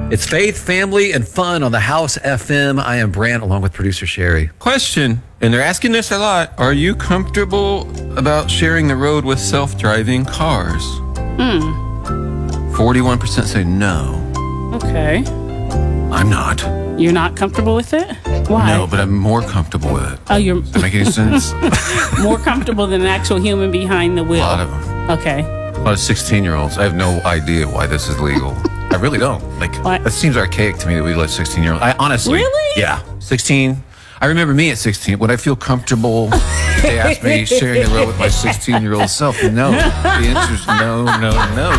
It's faith, family, and fun on the House FM. I am Brant, along with producer Sherry. Question, and they're asking this a lot. Are you comfortable about sharing the road with self-driving cars? 41% say no. Okay. I'm not. You're not comfortable with it? Why? No, but I'm more comfortable with it. Oh, you're Does that make any sense? more comfortable than an actual human behind the wheel. A lot of them. Okay. A lot of 16-year-olds. I have no idea why this is legal. I really don't. Like, What? that seems archaic to me that we let 16-year-olds. I honestly. Really? Yeah. 16. I remember me at 16. Would I feel comfortable if they asked me sharing the road with my 16-year-old self? No. The answer is no, no, no.